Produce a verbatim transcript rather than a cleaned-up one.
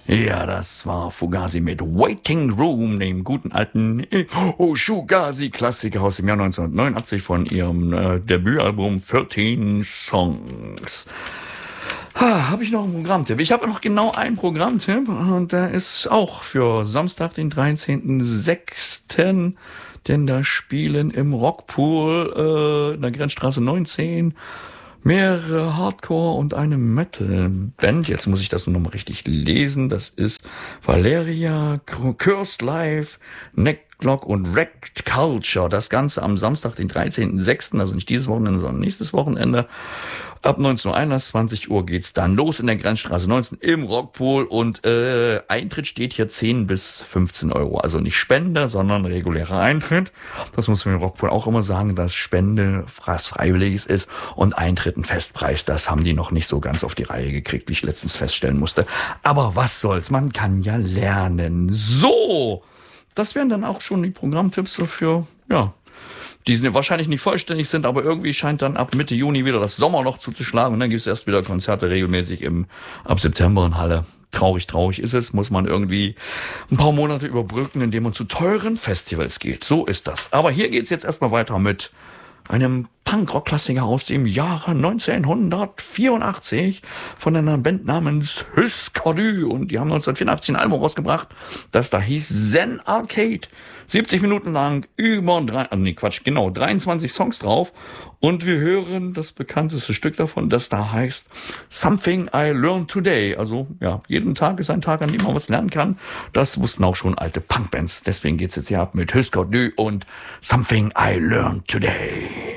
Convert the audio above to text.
Ja, das war Fugazi mit Waiting Room, dem guten alten Oh Fugazi-Klassiker aus dem Jahr neunzehnhundertneunundachtzig von ihrem äh, Debütalbum dreizehn Songs. Ha, habe ich noch einen Programmtipp? Ich habe noch genau einen Programmtipp und der ist auch für Samstag, den dreizehnten sechsten Denn da spielen im Rockpool äh, in der Grenzstraße neunzehn mehrere Hardcore- und eine Metal-Band. Jetzt muss ich das nur noch mal richtig lesen. Das ist Valeria, Cursed Life, Necklock und Wrecked Culture. Das Ganze am Samstag, den dreizehnten sechsten Also nicht dieses Wochenende, sondern nächstes Wochenende. Ab neunzehn Uhr einundzwanzig Uhr geht's dann los in der Grenzstraße neunzehn im Rockpool und äh, Eintritt steht hier zehn bis fünfzehn Euro. Also nicht Spende, sondern regulärer Eintritt. Das muss man im Rockpool auch immer sagen, dass Spende was Freiwilliges ist und Eintritt ein Festpreis. Das haben die noch nicht so ganz auf die Reihe gekriegt, wie ich letztens feststellen musste. Aber was soll's, man kann ja lernen. So, das wären dann auch schon die Programmtipps so für, ja, die sind wahrscheinlich nicht vollständig sind, aber irgendwie scheint dann ab Mitte Juni wieder das Sommerloch zuzuschlagen und dann gibt es erst wieder Konzerte regelmäßig im ab September in Halle. Traurig, traurig ist es, muss man irgendwie ein paar Monate überbrücken, indem man zu teuren Festivals geht. So ist das. Aber hier geht's jetzt erstmal weiter mit einem Punk-Rock-Klassiker aus dem Jahre neunzehnhundertvierundachtzig von einer Band namens Husker Du. Und die haben neunzehnhundertvierundachtzig ein Album rausgebracht, das da hieß Zen Arcade. siebzig Minuten lang, über drei, also nee, Quatsch, genau, dreiundzwanzig Songs drauf. Und wir hören das bekannteste Stück davon, das da heißt Something I Learned Today. Also, ja, jeden Tag ist ein Tag, an dem man was lernen kann. Das wussten auch schon alte Punkbands. Deswegen geht's jetzt hier ab mit Husker Du und Something I Learned Today.